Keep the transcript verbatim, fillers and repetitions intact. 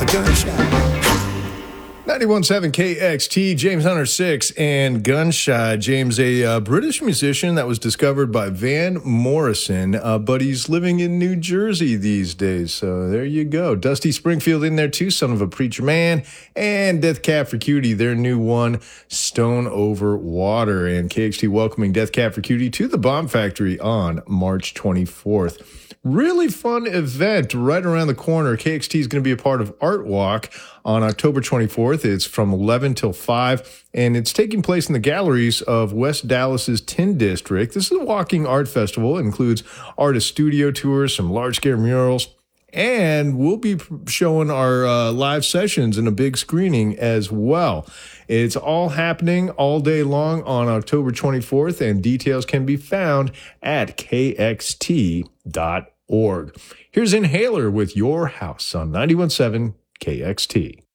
Gunshot. ninety-one point seven K X T, James Hunter six, and Gunshot. James, a uh, British musician that was discovered by Van Morrison, uh, but he's living in New Jersey these days, so there you go. Dusty Springfield in there too, Son of a Preacher Man, and Death Cab for Cutie, their new one, Stone Over Water. And K X T welcoming Death Cab for Cutie to the Bomb Factory on March twenty-fourth. Really fun event right around the corner. K X T is going to be a part of Art Walk on October twenty-fourth. It's from eleven till five, and it's taking place in the galleries of West Dallas's Tin District. This is a walking art festival. It includes artist studio tours, some large-scale murals, and we'll be showing our uh, live sessions in a big screening as well. It's all happening all day long on October twenty-fourth, and details can be found at K X T dot org. Here's Inhaler with Your House on ninety-one point seven K X T.